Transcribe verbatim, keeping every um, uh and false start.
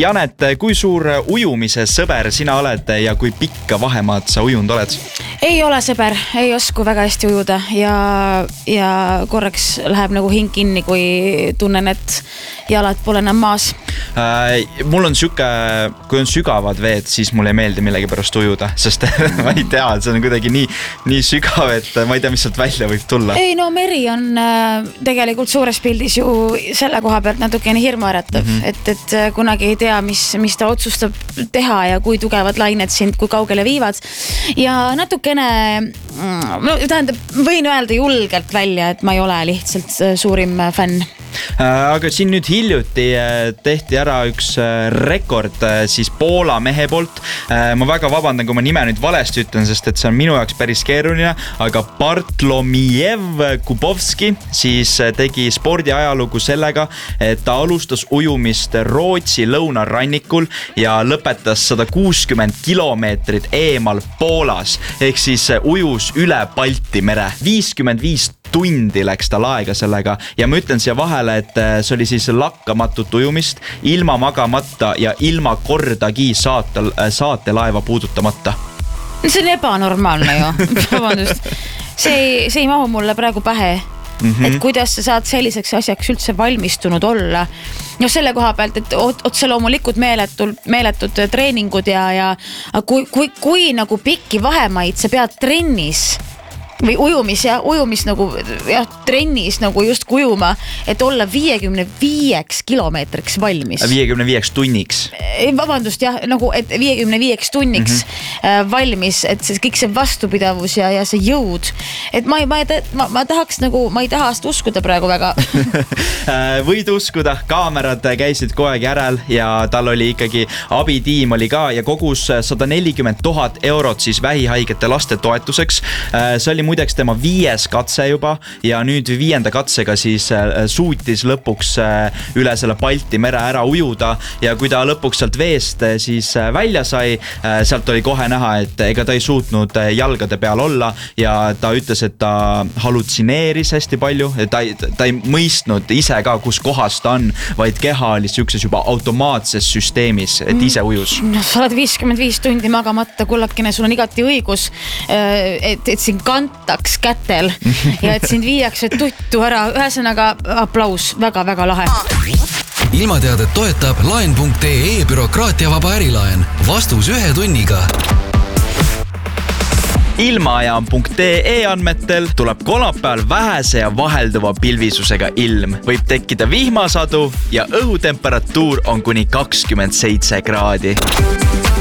Janet, kui suur ujumise sõber sina oled ja kui pikka vahemaad sa ujunud oled? Ei ole sõber, ei osku väga hästi ujuda ja, ja korraks läheb nagu hing kinni, kui tunnen, et jalad pole enam maas. Äh, mul on süke, kui on sügavad veed, siis mul ei meeldi millegi pärast ujuda, sest ma ei tea, see on kuidagi nii, nii sügav, et ma ei tea, mis sealt välja võib tulla. Ei, no meri on äh, tegelikult suures pildis ju selle koha pealt natukene hirmuäratav, mm -hmm. et, et kunagi ei tea, mis, mis ta otsustab teha ja kui tugevad lained sind, kui kaugele viivad. Ja natukene, no tähendab, võin öelda julgelt välja, et ma ei ole lihtsalt suurim fänn. Aga siin nüüd hiljuti tehti ära üks rekord siis Poola mehe poolt. Ma väga vabandan, kui ma nime nüüd valesti ütlen, sest et see on minu jaoks päris keeruline, aga Bartlomijev Kubovski siis tegi spordiajalugu sellega, et ta alustas ujumist Rootsi lõunarannikul ja lõpetas sada kuuskümmend kilomeetrit eemal Poolas, ehk siis ujus üle Balti mere. viiskümmend viis tundi läks tal aega sellega ja ma ütlen siia vahele, et see oli siis lakkamatut ujumist, ilma magamata ja ilma kordagi saate, saatelaeva puudutamata. See on ebanormaalne ju. Vabandust. See ei, see ei mahu mulle praegu pähe. Mm-hmm. Et kuidas sa saad selliseks asjaks üldse valmistunud olla. No selle koha pealt, et otse loomulikud meeletud, meeletud treeningud ja, ja kui, kui, kui nagu pikki vahemaid sa pead trennis või ujumis ja ujumis nagu jah, trennis nagu just ujuma, et olla viiekümne viieks kilomeetriks valmis. viiekümne viieks tunniks. Vabandust, jah, nagu et viiekümne viieks tunniks mm-hmm. valmis, et see kõik see vastupidavus ja, ja see jõud. Et ma, ei, ma, ma, ma tahaks nagu, ma ei taha seda uskuda praegu väga. Võid uskuda, kaamerad käisid kogu aeg järel ja tal oli ikkagi abitiim oli ka ja kogus sada nelikümmend tuhat eurot siis vähihaigete laste toetuseks. See oli muideks tema viies katse juba ja nüüd viienda katsega siis suutis lõpuks üle selle Balti mere ära ujuda ja kui ta lõpuks sealt veest siis välja sai, sealt oli kohe näha, et ega ta ei suutnud jalgade peal olla ja ta ütles, et ta hallutsineeris hästi palju, ta ei, ta ei mõistnud ise ka, kus kohas ta on, vaid keha oli sükses juba automaatses süsteemis, et ise ujus. No, sa oled viiskümmend viis tundi magamata, kullakene, sul on igati õigus, et, et siin kantaks kätel ja et sind viiakse tuttu ära. Ühesõnaga aplaus, väga-väga lahe. Ilmateadet toetab laen punkt ee bürokraatiavaba ärilaen. Vastus ühe tunniga. Ilmaajam punkt ee andmetel tuleb kolmapäeval vähese ja vahelduva pilvisusega ilm. Võib tekkida vihmasadu ja õhutemperatuur on kuni kakskümmend seitse kraadi.